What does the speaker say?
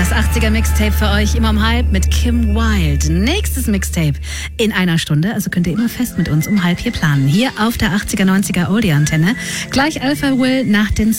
Das 80er Mixtape für euch immer um halb mit Kim Wilde. Nächstes Mixtape in einer Stunde, also könnt ihr immer fest mit uns um halb hier planen. Hier auf der 80er 90er Oldie Antenne. Gleich Alpha Will nach den